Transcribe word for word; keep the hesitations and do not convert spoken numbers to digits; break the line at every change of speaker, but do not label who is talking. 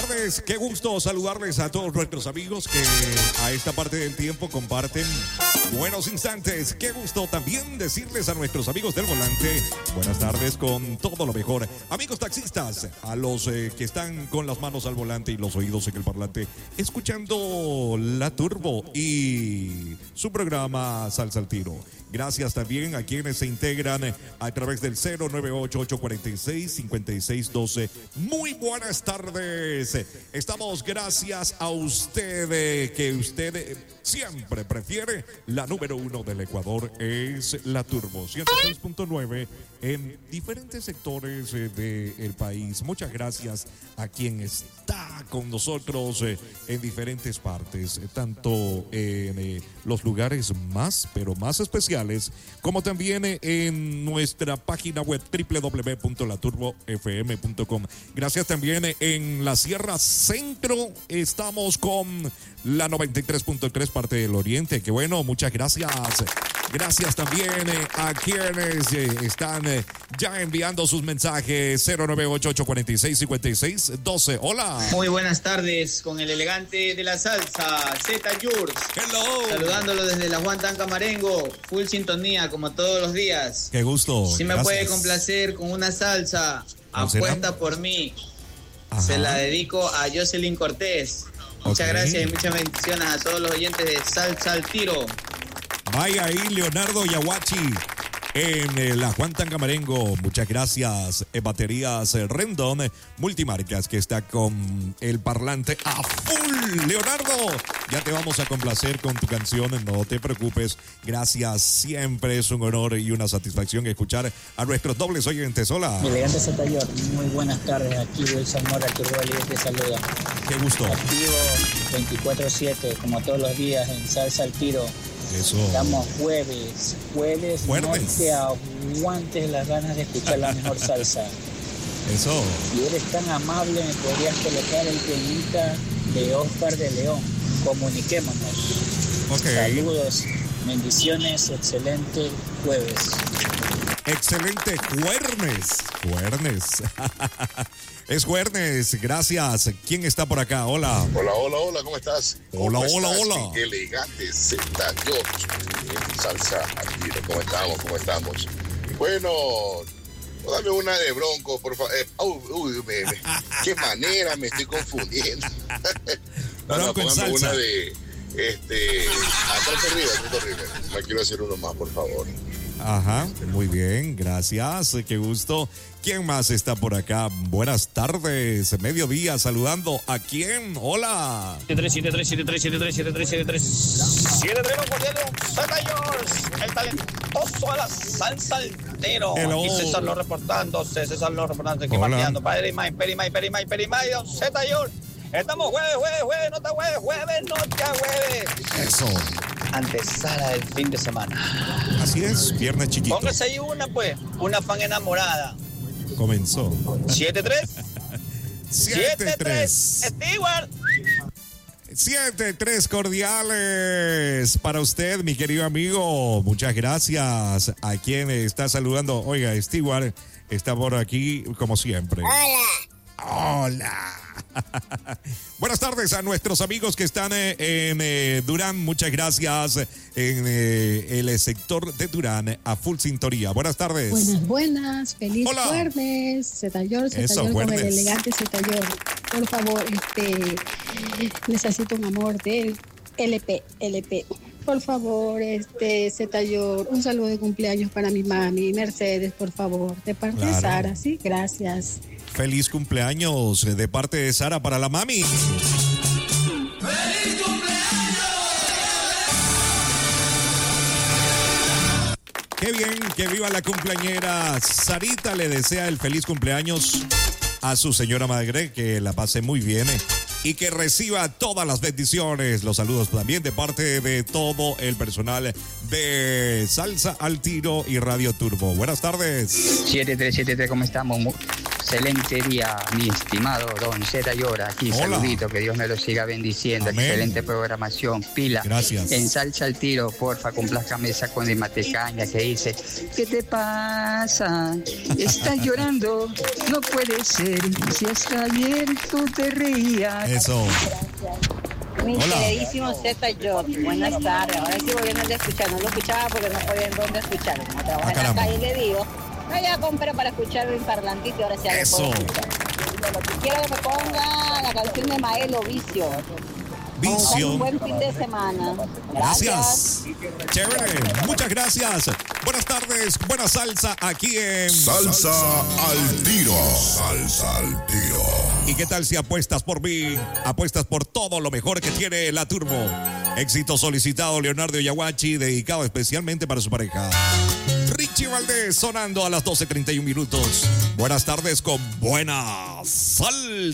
tardes, qué gusto saludarles a todos nuestros amigos que a esta parte del tiempo comparten buenos instantes. Qué gusto también decirles a nuestros amigos del volante, buenas tardes con todo lo mejor. Amigos taxistas, a los eh, que están con las manos al volante y los oídos en el parlante, escuchando La Turbo y su programa Salsa al Tiro. Gracias también a quienes se integran a través del cero nueve ocho, ocho cuatro seis, cinco seis uno dos. Muy buenas tardes. Estamos gracias a usted, que usted siempre prefiere. La número uno del Ecuador es La Turbo, ciento seis punto nueve en diferentes sectores del país. Muchas gracias a quien está con nosotros en diferentes partes, tanto en los lugares más, pero más especiales, como también en nuestra página web doble u doble u doble u punto la turbo f m punto com. Gracias también en la Sierra Centro, estamos con la noventa y tres punto tres parte del Oriente. Que bueno, muchas gracias. Gracias también a quienes están ya enviando sus mensajes. Cero nueve ocho, ocho cuatro seis, cinco seis uno dos. Hola.
Muy buenas tardes con el elegante de la salsa, Z Yurs.
Hello.
Saludándolo desde la Juan Tanca Marengo. Full sintonía como todos los días.
Qué gusto.
Si me
gracias.
Puede complacer con una salsa, apuesta será? Por mí. Ajá. Se la dedico a Jocelyn Cortés. Muchas okay. gracias y muchas bendiciones a todos los oyentes de Salsa al Tiro.
Vaya ahí, Leonardo Yahuachi, en eh, la Juan Tancamarengo. Muchas gracias. En baterías eh, Rendon Multimarcas, que está con el parlante a full. Leonardo, ya te vamos a complacer con tu canción, no te preocupes. Gracias, siempre es un honor y una satisfacción escuchar a nuestros dobles oyentes. Hola.
Mi elegante Zetayor, muy buenas tardes. Aquí Wilson Mora, tu rival te saluda.
Qué gusto.
Activo veinticuatro siete, como todos los días en Salsa al Tiro.
Eso.
Estamos jueves, jueves, jueves, no te aguantes las ganas de escuchar la mejor salsa.
Eso.
Si eres tan amable, me podrías colocar el temita de Oscar de León. Comuniquémonos.
Okay.
Saludos, bendiciones, excelente jueves.
Excelente jueves. Jueves. Es jueves, gracias. ¿Quién está por acá? Hola.
Hola, hola, hola, ¿cómo estás?
Hola,
¿Cómo
hola,
estás?
hola.
Qué elegante, Zetayor. Salsa al Tiro, ¿cómo estamos? ¿Cómo estamos? Bueno, dame una de Bronco, por favor. Eh, uy, uy, me, me, qué manera, me estoy confundiendo. No, no, póngame una de, este, atrás arriba, atrás arriba. Me quiero hacer uno más, por favor.
Ajá, muy bien, gracias, qué gusto. ¿Quién más está por acá? Buenas tardes, mediodía, saludando a quién. Hola.
siete tres siete tres siete tres siete tres siete tres siete tres siete tres el talentoso a la salsa altero. Y César lo reportándose, César lo reportándose, que pateando, Peri May, Peri May, Peri May, Peri May, don Zetayor. Estamos jueves, jueves, jueves, no te jueves, jueves, no te jueves.
Eso.
Antesala del fin de semana.
Así es, viernes chiquito.
Póngase ahí una, pues, una fan enamorada.
Comenzó.
siete tres
siete tres
Stewart.
siete tres cordiales para usted, mi querido amigo. Muchas gracias a quien está saludando. Oiga, Stewart está por aquí como siempre.
Hola.
Hola. Buenas tardes a nuestros amigos que están eh, en eh, Durán. Muchas gracias en eh, el sector de Durán a full sintonía. Buenas tardes.
Buenas, buenas. Feliz
Hola.
Jueves. Zetayor, Zetayor con el elegante Zetayor. Por favor, este, necesito un amor de L P, L P. Por favor, este, Zetayor, un saludo de cumpleaños para mi mami, Mercedes, por favor. De parte claro. de Sara, sí, gracias.
Feliz cumpleaños de parte de Sara para la mami.
¡Feliz cumpleaños!
Qué bien, que viva la cumpleañera. Sarita le desea el feliz cumpleaños a su señora madre, que la pase muy bien y que reciba todas las bendiciones. Los saludos también de parte de todo el personal de Salsa al Tiro y Radio Turbo. Buenas tardes.
siete tres siete tres, ¿cómo estamos?
excelente día, mi estimado Don Zeta Llora. Aquí, hola. Saludito, que Dios me lo siga bendiciendo. Amén. Excelente programación, pila.
Gracias.
En Salsa al Tiro, porfa, complázcame esa con de Matecaña que dice: ¿qué te pasa? Estás llorando, no puede ser. Si hasta ayer tú te reías.
Eso.
Mi queridísimo Zeta Llora, buenas tardes. Ahora sí volviendo a escuchar, no lo escuchaba porque no podía en dónde escuchar. Como trabajo en la calle le digo, no, ya compré para escuchar el parlantito y ahora sí
Eso.
Quiero que me ponga la canción de Maelo, Vicio.
Vicio.
Un buen fin de semana.
Gracias. Gracias. Chévere. Muchas gracias. Buenas tardes. Buena salsa aquí en
Salsa al Tiro. Salsa al Tiro.
¿Y qué tal si apuestas por mí? Apuestas por todo lo mejor que tiene la Turbo. Éxito solicitado Leonardo Yaguachi, dedicado especialmente para su pareja. Richie Valdés sonando a las doce treinta y un minutos. Buenas tardes con buena salsa.